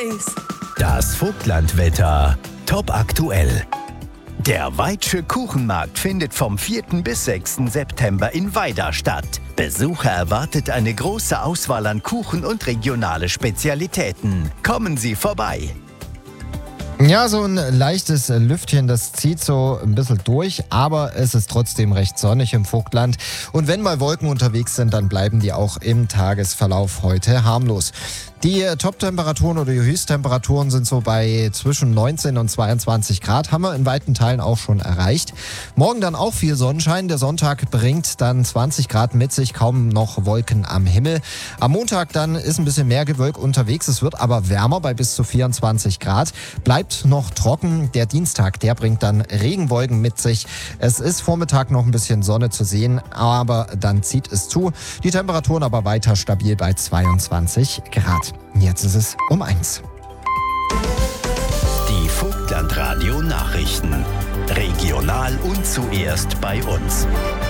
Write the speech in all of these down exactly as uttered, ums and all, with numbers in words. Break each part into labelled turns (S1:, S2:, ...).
S1: Eis.
S2: Das Vogtlandwetter. Top aktuell. Der Weitsche Kuchenmarkt findet vom vierten bis sechsten September in Weida statt. Besucher erwartet eine große Auswahl an Kuchen und regionale Spezialitäten. Kommen Sie vorbei!
S3: Ja, so ein leichtes Lüftchen, das zieht so ein bisschen durch, aber es ist trotzdem recht sonnig im Vogtland. Und wenn mal Wolken unterwegs sind, dann bleiben die auch im Tagesverlauf heute harmlos. Die Top-Temperaturen oder die Höchsttemperaturen sind so bei zwischen neunzehn und zweiundzwanzig Grad, haben wir in weiten Teilen auch schon erreicht. Morgen dann auch viel Sonnenschein. Der Sonntag bringt dann zwanzig Grad mit sich, kaum noch Wolken am Himmel. Am Montag dann ist ein bisschen mehr Gewölk unterwegs, es wird aber wärmer bei bis zu vierundzwanzig Grad. Bleibt noch trocken. Der Dienstag, der bringt dann Regenwolken mit sich. Es ist Vormittag noch ein bisschen Sonne zu sehen, aber dann zieht es zu. Die Temperaturen aber weiter stabil bei zweiundzwanzig Grad. Jetzt ist es um eins.
S2: Die Vogtlandradio Nachrichten. Regional und zuerst bei uns.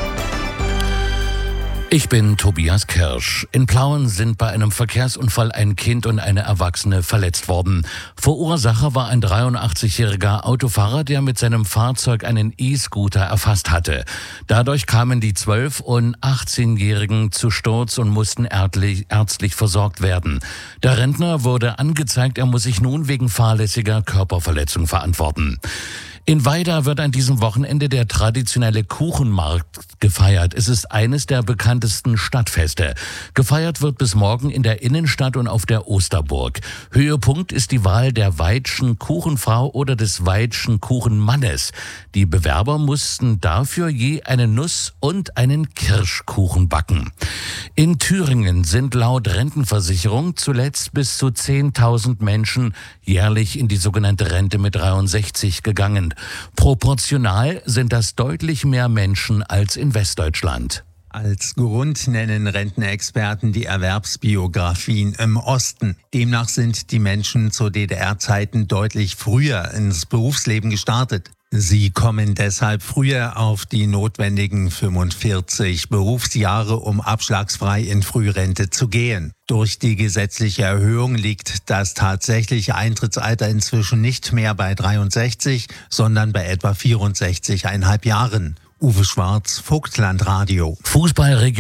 S4: Ich bin Tobias Kirsch. In Plauen sind bei einem Verkehrsunfall ein Kind und eine Erwachsene verletzt worden. Verursacher war ein dreiundachtzigjähriger Autofahrer, der mit seinem Fahrzeug einen E-Scooter erfasst hatte. Dadurch kamen die zwölf- und achtzehnjährigen zu Sturz und mussten ärztlich, ärztlich versorgt werden. Der Rentner wurde angezeigt, er muss sich nun wegen fahrlässiger Körperverletzung verantworten. In Weida wird an diesem Wochenende der traditionelle Kuchenmarkt gefeiert. Es ist eines der bekanntesten Stadtfeste. Gefeiert wird bis morgen in der Innenstadt und auf der Osterburg. Höhepunkt ist die Wahl der Weidschen Kuchenfrau oder des Weidschen Kuchenmannes. Die Bewerber mussten dafür je eine Nuss und einen Kirschkuchen backen. In Thüringen sind laut Rentenversicherung zuletzt bis zu zehntausend Menschen jährlich in die sogenannte Rente mit dreiundsechzig gegangen. Proportional sind das deutlich mehr Menschen als in Westdeutschland.
S5: Als Grund nennen Rentenexperten die Erwerbsbiografien im Osten. Demnach sind die Menschen zu D D R-Zeiten deutlich früher ins Berufsleben gestartet. Sie kommen deshalb früher auf die notwendigen fünfundvierzig Berufsjahre, um abschlagsfrei in Frührente zu gehen. Durch die gesetzliche Erhöhung liegt das tatsächliche Eintrittsalter inzwischen nicht mehr bei dreiundsechzig, sondern bei etwa vierundsechzig Komma fünf Jahren. Uwe Schwarz, Vogtlandradio.
S4: Fußball